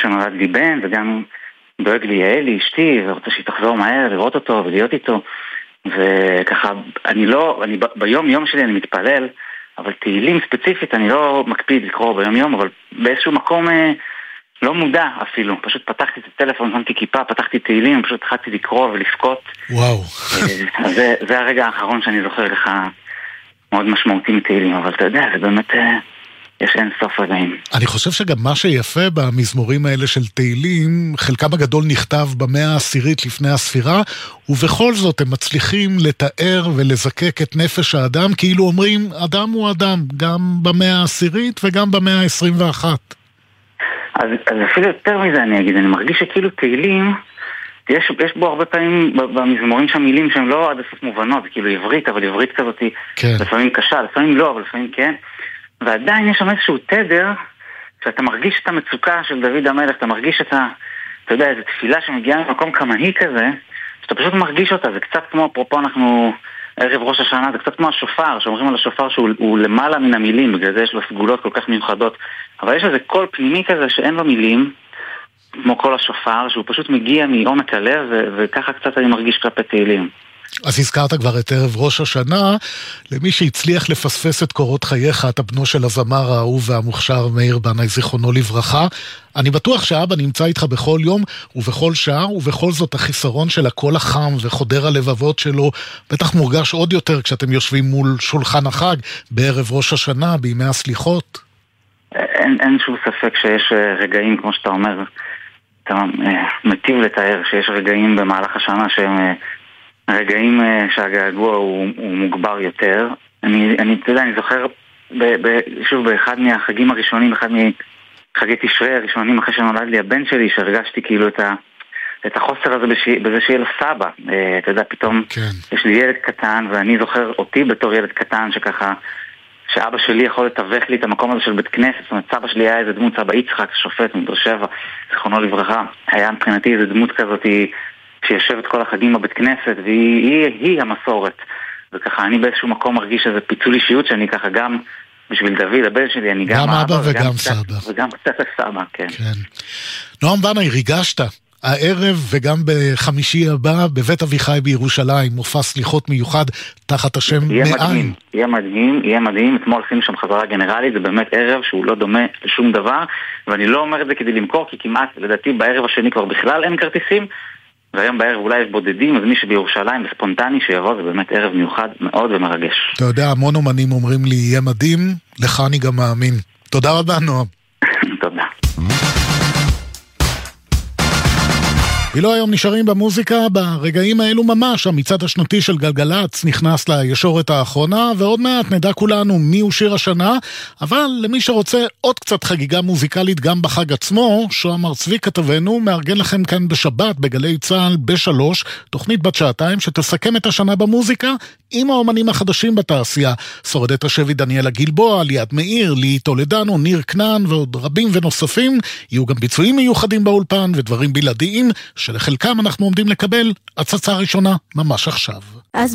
שנולד לי בן, וגם דואג לי יעלי, אשתי, ורוצה שהיא תחזור מהר, לראות אותו ולהיות איתו. וככה, ביום יום שלי אני מתפלל, אבל תהילים ספציפית אני לא מקפיד לקרוא ביום יום, אבל באיזשהו מקום לא מודע אפילו. פשוט פתחתי את הטלפון, שמתי כיפה, פתחתי תהילים, פשוט התחלתי לקרוא ולפקות. וואו. זה הרגע האחרון שאני זוכר ככה מאוד משמעותי מתהילים, אבל אתה יודע, זה באמת יש אין סוף רגעים. אני חושב שגם מה שיפה במזמורים האלה של תהילים, חלקם הגדול נכתב במאה העשירית לפני הספירה, ובכל זאת הם מצליחים לתאר ולזקק את נפש האדם, כאילו אומרים, אדם הוא אדם, גם במאה העשירית וגם במאה ה-21. אז אפילו יותר מזה אני אגיד, אני מרגיש שכאילו תהילים, יש בו הרבה פעמים במזמורים שם מילים שהן לא עד הסוף מובנות, זה כאילו עברית, אבל עברית כזאת כן. לפעמים קשה, לפעמים לא, אבל לפעמים כן. ועדיין יש שם איזשהו תדר, שאתה מרגיש את המצוקה של דוד המלך, אתה מרגיש אתה יודע, איזו תפילה שמגיעה ממקום קמאי כזה, שאתה פשוט מרגיש אותה, זה קצת כמו, אפרופו אנחנו ערב ראש השנה, זה קצת כמו השופר, שאומרים על השופר שהוא למעלה מן המילים, בגלל זה יש לו סגולות כל כך מיוחדות, אבל יש איזה קול פנימי כזה שאין לו מילים, כמו קול השופר, שהוא פשוט מגיע מעומק הלב, וככה קצת אני מרגיש כלפי תהילים. אז הזכרת כבר את ערב ראש השנה, למי שהצליח לפספס את קורות חייך, אתה בנו של הזמר האהוב והמוכשר מאיר בנאי זיכרונו לברכה. אני בטוח שאבא נמצא איתך בכל יום ובכל שעה, ובכל זאת החיסרון של הקול החם וחודר הלבבות שלו בטח מורגש עוד יותר כשאתם יושבים מול שולחן החג בערב ראש השנה, בימי הסליחות. אין שום ספק שיש רגעים, כמו שאתה אומר, אתה מטיב לתאר שיש רגעים במהלך השנה שהם רגעים שהגעגוע הוא מוגבר יותר. אני זוכר שוב באחד מהחגים הראשונים, אחד מחגי תשרי הראשונים אחרי שנולד לי הבן שלי, שהרגשתי כאילו את החוסר הזה בזה שיהיה לו סבא. אתה יודע, פתאום יש לי ילד קטן, ואני זוכר אותי בתור ילד קטן שככה, שאבא שלי יכול לתווך לי את המקום הזה של בית כנסת. זאת אומרת, סבא שלי היה איזה דמות, סבא יצחק, שופט מבאר שבע, זיכרונו לברכה. היה מבחינתי איזה דמות כזאת שיושבת כל החגים בבית כנסת, והיא המסורת. וככה אני באיזשהו מקום מרגיש איזה פיצול אישיות, שאני ככה גם בשביל דוד, הבן שלי, אני גם אבא וגם סבא. וגם קצת סבא, כן. נועם בנאי, ריגשת. הערב וגם בחמישי הבא בבית אביחי בירושלים, מופע סליחות מיוחד תחת השם מאין. יהיה מדהים. אתמול עשינו שם חזרה גנרלית, זה באמת ערב שהוא לא דומה לשום דבר, ואני לא אומר את זה כדי למכור, כי כמעט, לדעתי, בערב השני כבר בכלל אין כרטיסים, והיום בערב אולי יש בודדים, אז מי שבירושלים בספונטני שיבוא, זה באמת ערב מיוחד מאוד ומרגש. אתה יודע, המון אומנים אומרים לי, יהיה מדהים, לך אני גם מאמין. תודה רבה, נועם. תודה. ואילו היום נשארים במוזיקה, ברגעים האלו ממש, המצעד השנתי של גלגלץ נכנס לישורת האחרונה, ועוד מעט נדע כולנו מי הוא שיר השנה, אבל למי שרוצה עוד קצת חגיגה מוזיקלית גם בחג עצמו, שוהם ארצבי כתבנו מארגן לכם כאן בשבת בגלי צהל ב3, תוכנית בת שעתיים שתסכם את השנה במוזיקה עם האומנים החדשים בתעשייה, שורדת השבי דניאלה גלבוע, ליעד מאיר, ליהי טולדנו, ניר כנען ועוד רבים ונוספים. יהיו גם ביצועים מיוחדים באולפן ודברים בלעדיים שלחלקם אנחנו עומדים לקבל הצצה ראשונה ממש עכשיו. אז